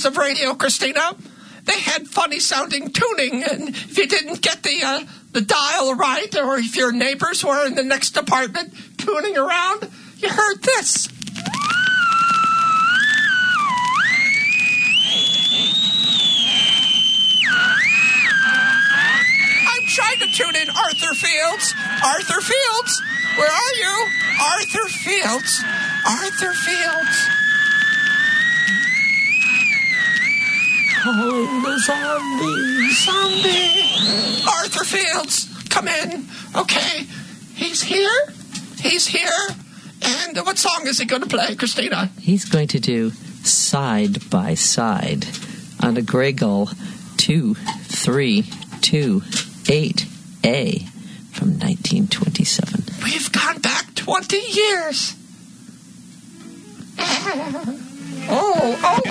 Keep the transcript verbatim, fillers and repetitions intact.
days of radio, Christina. They had funny-sounding tuning, and if you didn't get the uh, the dial right, or if your neighbors were in the next apartment tuning around, you heard this. I'm trying to tune in Arthur Fields. Arthur Fields, where are you? Arthur Fields. Arthur Fields. Oh, the zombie. Zombie. Arthur Fields, come in. Okay, he's here. He's here. And what song is he going to play, Christina? He's going to do Side by Side on a Grey Gull two three two eight A from nineteen twenty-seven. We've gone back twenty years. Oh, oh.